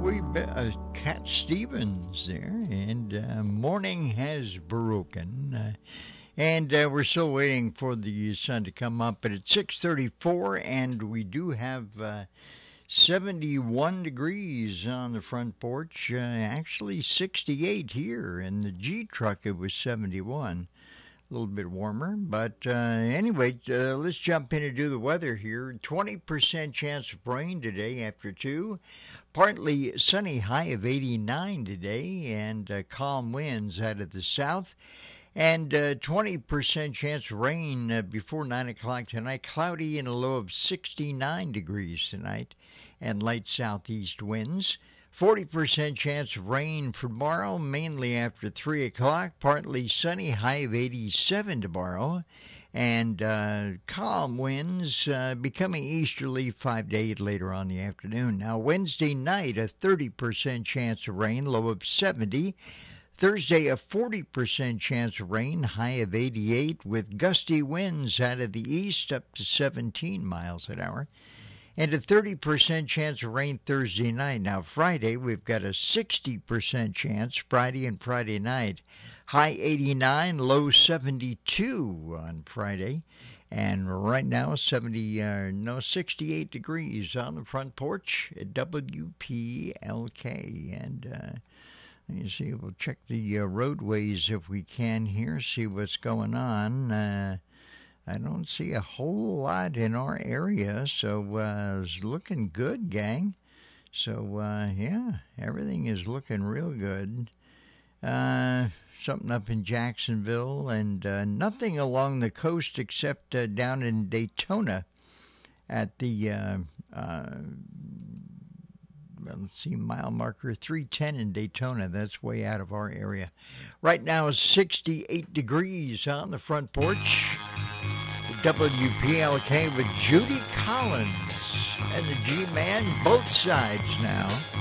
Cat Stevens there, and morning has broken, and we're still waiting for the sun to come up. But it's 6:34, and we do have 71 degrees on the front porch. Actually, 68 here. In the G truck, it was 71. A little bit warmer, but anyway, let's jump in and do the weather here. 20% chance of rain today after 2. Partly sunny, high of 89 today, and calm winds out of the south. And 20% chance of rain before 9 o'clock tonight. Cloudy and a low of 69 degrees tonight, and light southeast winds. 40% chance of rain for tomorrow, mainly after 3 o'clock. Partly sunny, high of 87 tomorrow. And calm winds becoming easterly 5 to 8 later on in the afternoon. Now, Wednesday night, a 30% chance of rain, low of 70. Thursday, a 40% chance of rain, high of 88, with gusty winds out of the east up to 17 miles an hour. And a 30% chance of rain Thursday night. Now, Friday, we've got a 60% chance, Friday and Friday night. High 89, low 72 on Friday. And right now, 68 degrees on the front porch at WPLK. And let me see, we'll check the roadways if we can here, see what's going on. I don't see a whole lot in our area, so it's looking good, gang. So, yeah, everything is looking real good. Something up in Jacksonville, and nothing along the coast except down in Daytona at the, let's see, mile marker 310 in Daytona. That's way out of our area. Right now it's 68 degrees on the front porch. WPLK with Judy Collins and the G-Man, both sides now.